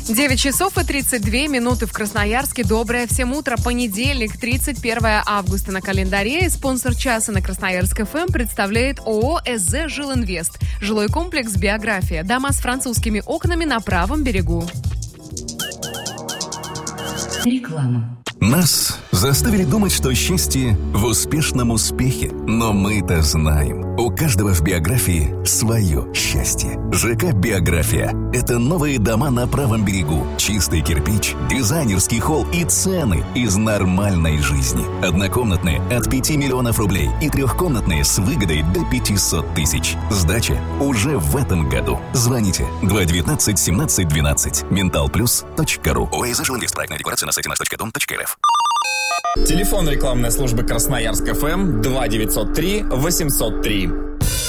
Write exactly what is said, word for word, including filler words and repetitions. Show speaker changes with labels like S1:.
S1: девять часов и тридцать две минуты в Красноярске. Доброе всем утро. Понедельник, тридцать первое августа на календаре. И спонсор часа на Красноярск ФМ представляет ООО СЗ «Жилинвест». Жилой комплекс «Биография». Дома с французскими окнами на правом берегу.
S2: Реклама.
S3: Нас заставили думать, что счастье в успешном успехе. Но мы-то знаем, у каждого в биографии свое счастье. ЖК «Биография» — это новые дома на правом берегу, чистый кирпич, дизайнерский холл и цены из нормальной жизни. Однокомнатные от пяти миллионов рублей и трехкомнатные с выгодой до пятисот тысяч. Сдача уже в этом году. Звоните два девятнадцать семнадцать двенадцать. ментал плюс точка ру. ОАЗ «Жилинвест». Проектная декларация на сайте наш точка дом точка эр эф.
S4: Телефон рекламной службы Красноярск ФМ два девятьсот три восемьсот три.